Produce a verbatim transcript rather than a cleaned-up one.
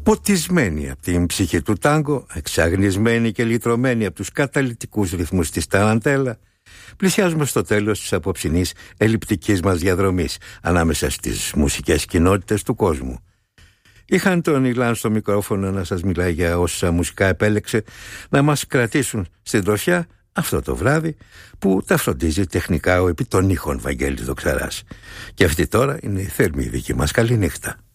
Ποτισμένη από την ψυχή του τάγκο, εξαγνισμένη και λυτρωμένη από τους καταλυτικούς ρυθμούς της ταραντέλα, πλησιάζουμε στο τέλος της απόψινής ελλειπτικής μας διαδρομής ανάμεσα στις μουσικές κοινότητες του κόσμου. Είχαν τον Ιλάν στο μικρόφωνο να σας μιλάει για όσα μουσικά επέλεξε να μας κρατήσουν στην τροφιά αυτό το βράδυ, που τα φροντίζει τεχνικά ο επί των ήχων Βαγγέλης Δοξαράς. Και αυτή τώρα είναι η θερμή δική μας καληνύχτα.